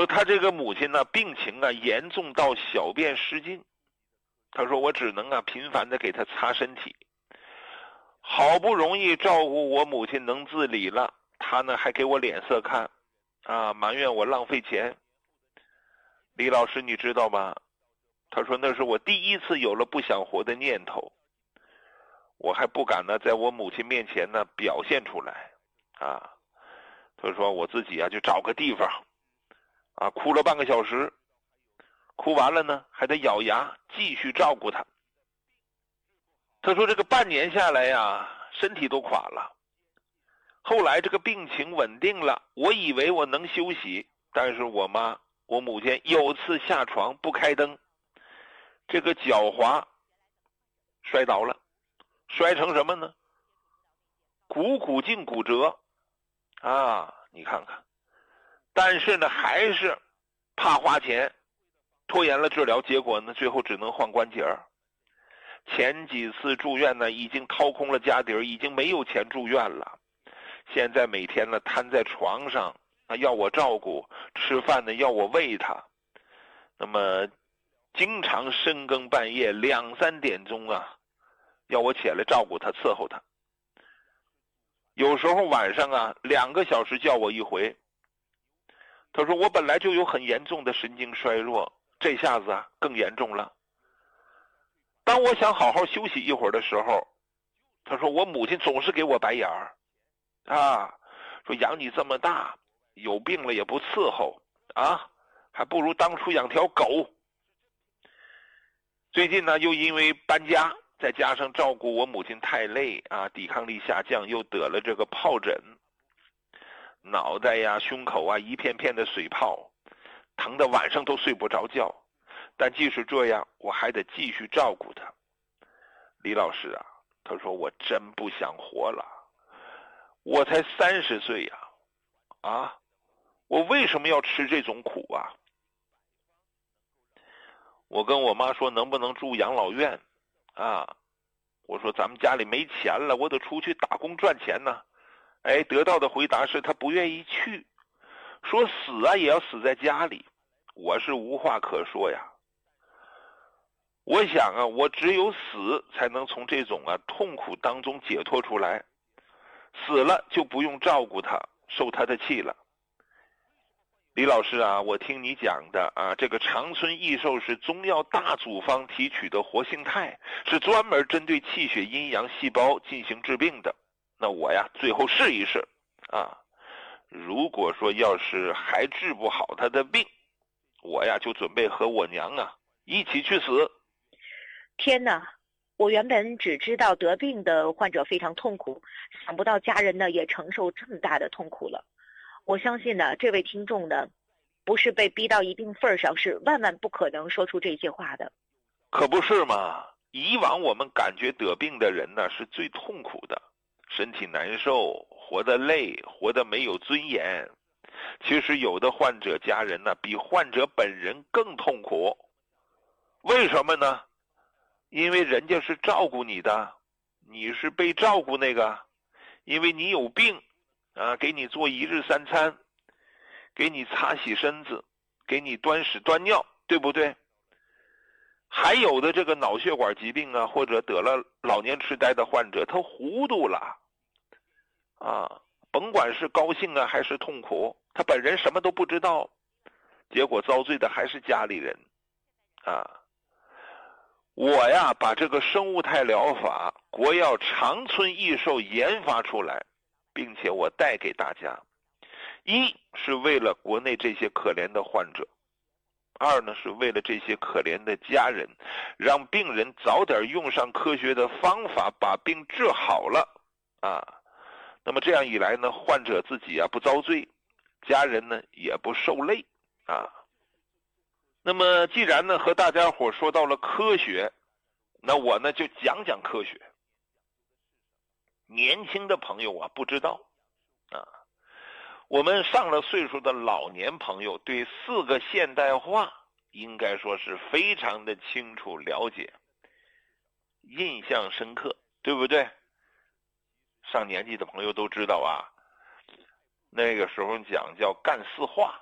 说他这个母亲呢病情啊严重到小便失禁，他说我只能啊频繁的给他擦身体，好不容易照顾我母亲能自理了，他呢还给我脸色看啊，埋怨我浪费钱。李老师你知道吗？他说那是我第一次有了不想活的念头，我还不敢呢在我母亲面前呢表现出来啊。他说我自己啊就找个地方啊哭了半个小时，哭完了呢还得咬牙继续照顾他。他说这个半年下来呀身体都垮了，后来这个病情稳定了，我以为我能休息，但是我母亲有次下床不开灯，这个脚滑摔倒了，摔成什么呢？股胫骨折啊，你看看。但是呢还是怕花钱，拖延了治疗，结果呢最后只能换关节。前几次住院呢已经掏空了家底儿，已经没有钱住院了，现在每天呢瘫在床上啊，要我照顾，吃饭呢要我喂他，那么经常深更半夜2、3点钟啊要我起来照顾他伺候他，有时候晚上啊2个小时叫我一回。他说我本来就有很严重的神经衰弱，这下子啊更严重了。当我想好好休息一会儿的时候，他说我母亲总是给我白眼儿啊，说养你这么大，有病了也不伺候啊，还不如当初养条狗。最近呢又因为搬家，再加上照顾我母亲太累啊，抵抗力下降，又得了这个疱疹，脑袋呀胸口啊一片片的水泡，疼得晚上都睡不着觉。但即使这样我还得继续照顾他。李老师啊，他说我真不想活了，我才30岁呀啊，我为什么要吃这种苦啊？我跟我妈说能不能住养老院啊，我说咱们家里没钱了，我得出去打工赚钱呢。哎，得到的回答是他不愿意去，说死啊也要死在家里。我是无话可说呀。我想啊，我只有死才能从这种痛苦当中解脱出来，死了就不用照顾他，受他的气了。李老师啊，我听你讲的啊，这个长春益寿是中药大组方提取的活性肽，是专门针对气血阴阳细胞进行治病的。那我呀，最后试一试啊。如果说要是还治不好他的病，我呀就准备和我娘啊一起去死。 天哪，我原本只知道得病的患者非常痛苦，想不到家人呢也承受这么大的痛苦了。我相信呢，这位听众呢，不是被逼到一定份上，是万万不可能说出这些话的。 可不是嘛，以往我们感觉得病的人呢是最痛苦的，身体难受，活得累，活得没有尊严。其实有的患者家人呢比患者本人更痛苦。为什么呢？因为人家是照顾你的，你是被照顾那个，因为你有病啊，给你做1日3餐，给你擦洗身子，给你端屎端尿，对不对？还有的这个脑血管疾病啊，或者得了老年痴呆的患者，他糊涂了啊，甭管是高兴啊还是痛苦，他本人什么都不知道，结果遭罪的还是家里人啊。我呀把这个生物肽疗法国药长春益寿研发出来，并且我带给大家，一是为了国内这些可怜的患者，二呢是为了这些可怜的家人，让病人早点用上科学的方法把病治好了啊。那么这样一来呢，患者自己不遭罪，家人呢也不受累啊。那么既然呢和大家伙说到了科学，那我呢就讲讲科学。年轻的朋友不知道啊，我们上了岁数的老年朋友对4个现代化应该说是非常的清楚了解，印象深刻，对不对？上年纪的朋友都知道啊，那个时候讲叫干4化